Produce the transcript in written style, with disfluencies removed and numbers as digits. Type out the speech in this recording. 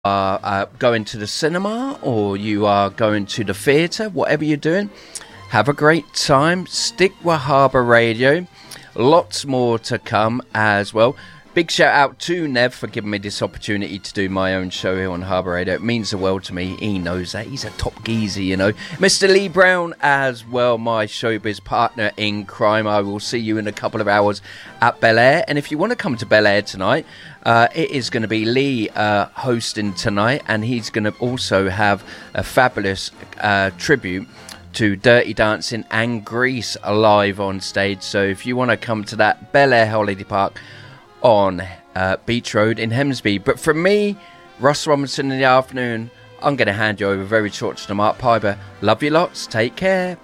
are going to the cinema or you are going to the theatre, whatever you're doing, have a great time. Stick with Harbour Radio. Lots more to come as well. Big shout out to Nev for giving me this opportunity to do my own show here on Harbour Radio. It means the world to me. He knows that. He's a top geezer, you know. Mr. Lee Brown as well, my showbiz partner in crime. I will see you in a couple of hours at Bel Air. And if you want to come to Bel Air tonight, it is going to be Lee hosting tonight. And he's going to also have a fabulous tribute to Dirty Dancing and Grease live on stage. So if you want to come to that, Bel Air Holiday Park on Beach Road in Hemsby. But from me, Russ Robinson, in the afternoon, I'm going to hand you over very short to the Mark Piper. Love you lots. Take care.